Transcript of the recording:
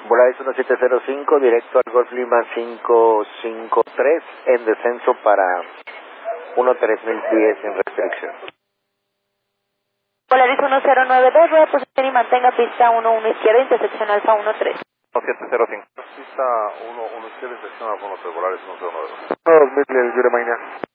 Volaris 1705, directo al Golf Lima 553, en descenso para 13000 pies sin restricción. Volaris 1092, rueda posición y mantenga pista 11 izquierda, intersección Alfa 13. 705. Pista 11 izquierda, intersección Alfa 13, Volaris 1092. 2000, el Yure Maina.